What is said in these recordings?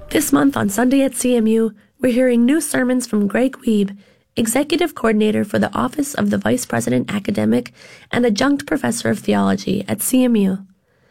This month on Sunday at CMU, we're hearing new sermons from Greg Wiebe, Executive Coordinator for the Office of the Vice President Academic and Adjunct Professor of Theology at CMU.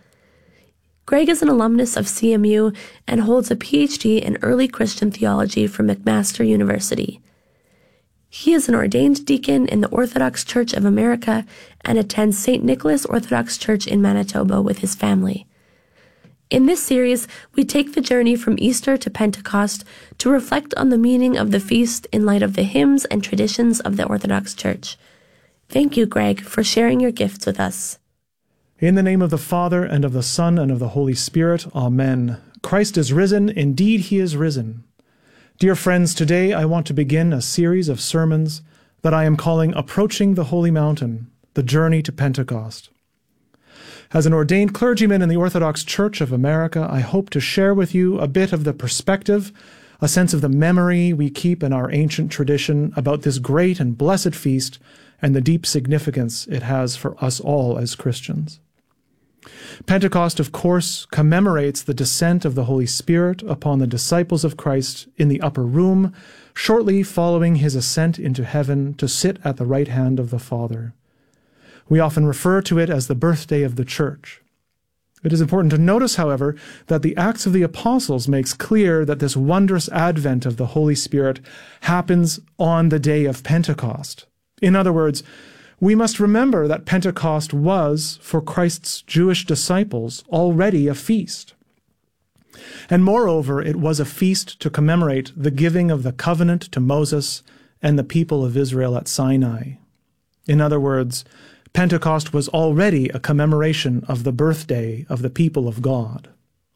Greg is an alumnus of CMU and holds a PhD in Early Christian Theology from McMaster University. He is an ordained deacon in the Orthodox Church of America and attends St. Nicholas Orthodox Church in Manitoba with his family. In this series, we take the journey from Easter to Pentecost to reflect on the meaning of the feast in light of the hymns and traditions of the Orthodox Church. Thank you, Greg, for sharing your gifts with us. In the name of the Father, and of the Son, and of the Holy Spirit, Amen. Christ is risen, indeed he is risen. Dear friends, today I want to begin a series of sermons that I am calling Approaching the Holy Mountain, the Journey to Pentecost. As an ordained clergyman in the Orthodox Church of America, I hope to share with you a bit of the perspective, a sense of the memory we keep in our ancient tradition about this great and blessed feast and the deep significance it has for us all as Christians. Pentecost, of course, commemorates the descent of the Holy Spirit upon the disciples of Christ in the upper room, shortly following his ascent into heaven to sit at the right hand of the Father. We often refer to it as the birthday of the Church. It is important to notice, however, that the Acts of the Apostles makes clear that this wondrous advent of the Holy Spirit happens on the day of Pentecost. In other words, we must remember that Pentecost was, for Christ's Jewish disciples, already a feast. And moreover, it was a feast to commemorate the giving of the covenant to Moses and the people of Israel at Sinai. In other words, Pentecost was already a commemoration of the birthday of the people of God.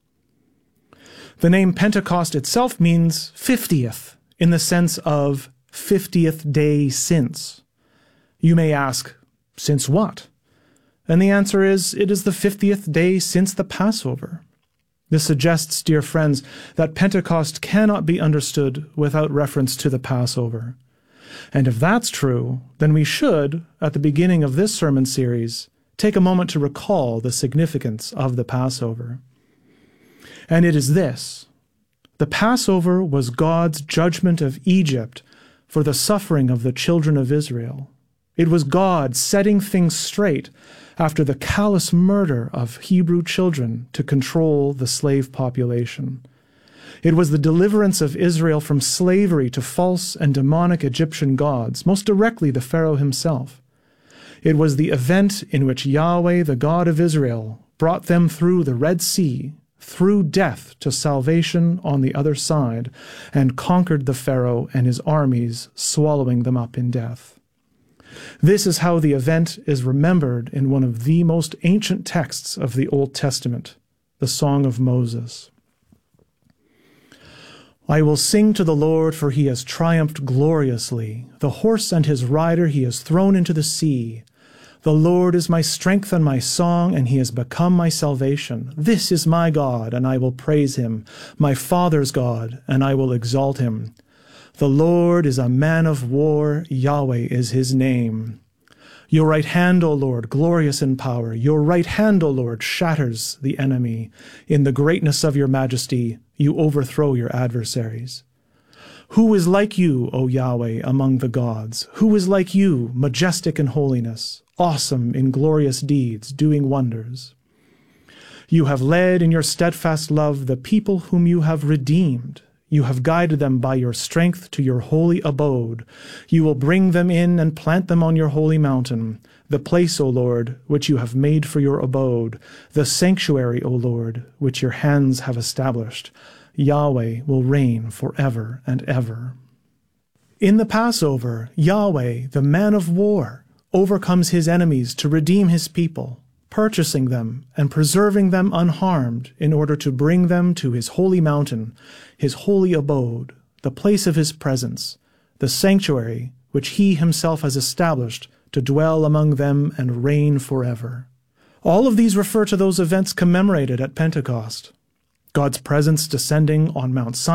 The name Pentecost itself means 50th, in the sense of 50th day since. You may ask, since what? And the answer is, it is the 50th day since the Passover. This suggests, dear friends, that Pentecost cannot be understood without reference to the Passover. And if that's true, then we should, at the beginning of this sermon series, take a moment to recall the significance of the Passover. And it is this: the Passover was God's judgment of Egypt for the suffering of the children of Israel. It was God setting things straight after the callous murder of Hebrew children to control the slave population. It was the deliverance of Israel from slavery to false and demonic Egyptian gods, most directly the Pharaoh himself. It was the event in which Yahweh, the God of Israel, brought them through the Red Sea, through death to salvation on the other side, and conquered the Pharaoh and his armies, swallowing them up in death. This is how the event is remembered in one of the most ancient texts of the Old Testament, the Song of Moses. I will sing to the Lord, for he has triumphed gloriously. The horse and his rider he has thrown into the sea. The Lord is my strength and my song, and he has become my salvation. This is my God, and I will praise him, my Father's God, and I will exalt him. The Lord is a man of war, Yahweh is his name. Your right hand, O Lord, glorious in power. Your right hand, O Lord, shatters the enemy. In the greatness of your majesty, you overthrow your adversaries. Who is like you, O Yahweh, among the gods? Who is like you, majestic in holiness, awesome in glorious deeds, doing wonders? You have led in your steadfast love the people whom you have redeemed. You have guided them by your strength to your holy abode. You will bring them in and plant them on your holy mountain, the place, O Lord, which you have made for your abode, the sanctuary, O Lord, which your hands have established. Yahweh will reign forever and ever. In the Passover, Yahweh, the man of war, overcomes his enemies to redeem his people, purchasing them and preserving them unharmed in order to bring them to his holy mountain, his holy abode, the place of his presence, the sanctuary which he himself has established to dwell among them and reign forever. All of these refer to those events commemorated at Pentecost: God's presence descending on Mount Sinai,